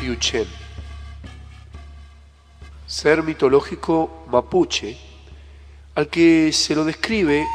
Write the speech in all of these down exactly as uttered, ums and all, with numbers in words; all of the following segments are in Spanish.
Piuchén, ser mitológico mapuche, al que se lo describe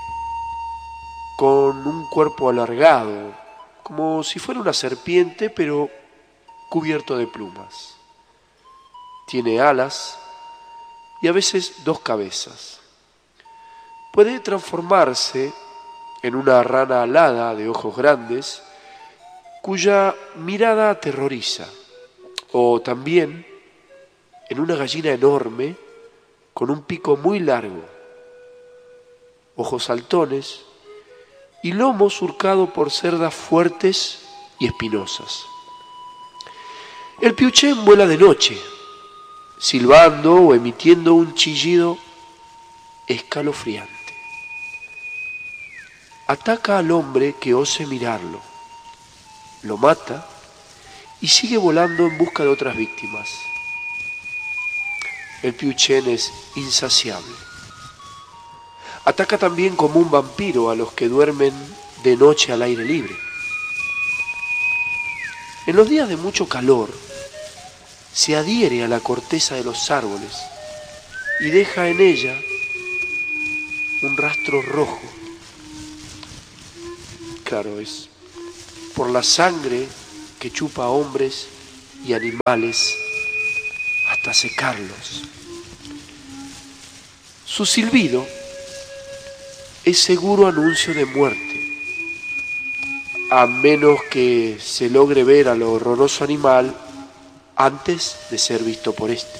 con un cuerpo alargado, como si fuera una serpiente, pero cubierto de plumas. Tiene alas y a veces dos cabezas. Puede transformarse en una rana alada de ojos grandes, cuya mirada aterroriza, o también en una gallina enorme con un pico muy largo, ojos saltones y lomo surcado por cerdas fuertes y espinosas. El piuchén vuela de noche, silbando o emitiendo un chillido escalofriante. Ataca al hombre que ose mirarlo, lo mata y sigue volando en busca de otras víctimas. El piuchén es insaciable. Ataca también como un vampiro a los que duermen de noche al aire libre. En los días de mucho calor, se adhiere a la corteza de los árboles y deja en ella un rastro rojo. Claro, es por la sangre que chupa a hombres y animales hasta secarlos. Su silbido es seguro anuncio de muerte, a menos que se logre ver al horroroso animal antes de ser visto por éste.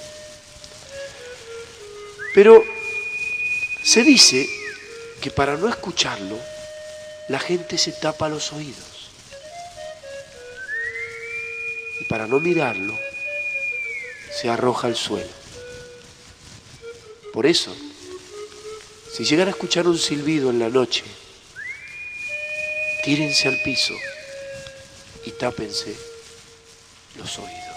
Pero se dice que para no escucharlo, la gente se tapa los oídos. Y para no mirarlo, se arroja al suelo. Por eso, si llegan a escuchar un silbido en la noche, tírense al piso y tápense los oídos.